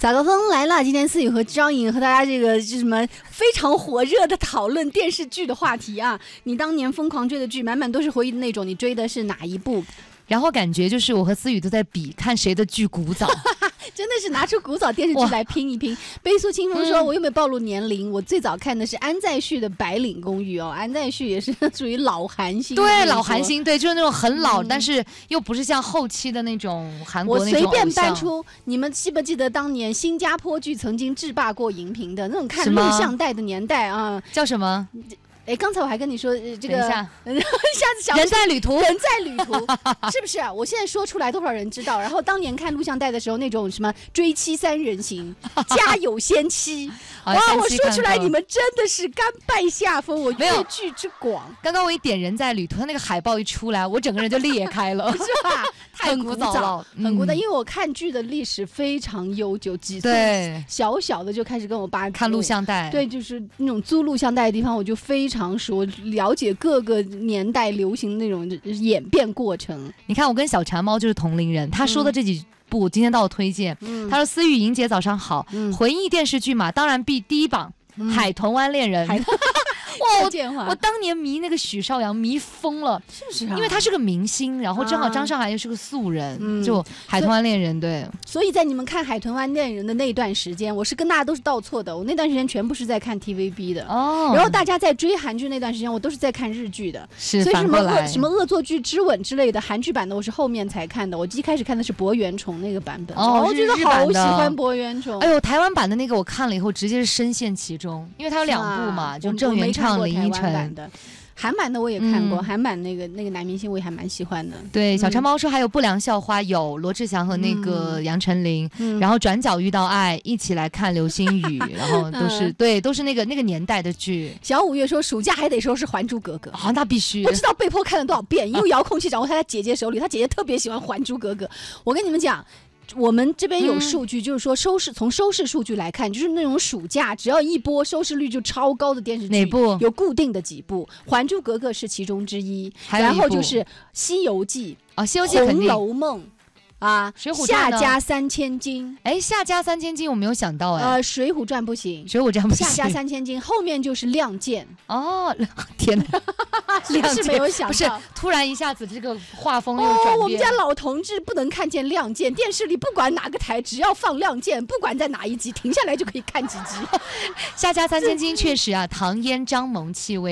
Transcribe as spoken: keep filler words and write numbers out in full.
早高峰来了，今天思雨和张颖和大家这个是什么非常火热的讨论电视剧的话题啊！你当年疯狂追的剧，满满都是回忆的那种，你追的是哪一部？ 然后感觉就是我和思雨都在比，看谁的剧古早。 真的是拿出古早电视剧来拼一拼。悲苏清风说、嗯、我又没暴露年龄，我最早看的是安在旭的《白领公寓》哦，安在旭也是属于老韩星， 对，老韩星，对，就是那种很老、嗯、但是又不是像后期的那种韩国那种偶像。 我随便搬出，你们记不记得当年新加坡剧曾经制霸过荧屏的那种看录像带的年代啊？ 叫什么？ 哎，刚才我还跟你说、呃、这个， 等一下， 一下子想人在旅途， 人在旅途，是不是啊？我现在说出来多少人知道？然后当年看录像带的时候，那种什么追妻三人行、家有仙妻，哇！我说出来你们真的是甘拜下风，我粤剧之广。 刚刚我一点人在旅途，他那个海报一出来，我整个人就裂开了， 是吧？太古早了， 很古早、嗯。因为我看剧的历史非常悠久，几岁小小的就开始跟我爸看录像带， 对，就是那种租录像带的地方，我就非常熟，了解各个年代流行那种演变过程。 你看，我跟小馋猫就是同龄人，他说的这几部、嗯、今天到我推荐、嗯，他说：“思雨、莹姐早上好、嗯，回忆电视剧嘛，当然必第一榜，嗯《海豚湾恋人》。”哇，我我当年迷那个许绍洋迷疯了， 是不是啊？ 因为他是个明星，然后正好张韶涵又是个素人，嗯、就《海豚湾恋人》对。 所以在你们看《海豚湾恋人》的那段时间，我是跟大家都是倒错的，我那段时间全部是在看 T V B 的哦。然后大家在追韩剧那段时间，我都是在看日剧的， 是所以什么恶什么恶作剧之吻之类的韩剧版的，我是后面才看的。我一开始看的是柏原崇那个版本， 哦， 我觉得好喜欢柏原崇。 哎呦，台湾版的那个我看了以后，直接是深陷其中，因为它有两部嘛，啊、就郑元畅、林依晨。 的韩版的我也看过，嗯、韩版那个那个男明星我也还蛮喜欢的。 对，小馋猫说还有不良校花，有罗志祥和那个杨丞琳、嗯，然后转角遇到爱，一起来看流星雨，然后都是、嗯、对，都是那个那个年代的剧。 小五月说暑假还得说是《还珠格格》 啊，那必须不知道被迫看了多少遍，因为遥控器掌握在他姐姐手里，他姐姐特别喜欢《还珠格格》。我跟你们讲。我们这边有数据，就是说收视、嗯、从收视数据来看，就是那种暑假只要一播收视率就超高的电视剧， 哪部有固定的几部，《还珠格格》是其中之一，然后就是《西游记》 啊，《西游记》 《红楼梦》啊， 水浒传夏家三千金， 哎，夏家三千金我没有想到哎， 呃，水浒传不行， 水浒传不行， 夏家三千金后面就是亮剑哦，天哪， 亮剑没有想到， 不是突然一下子这个画风又转变、 哦，我们家老同志不能看见亮剑，电视里不管哪个台只要放亮剑，不管在哪一集停下来就可以看几集。 夏家三千金确实啊，唐嫣、张萌气味。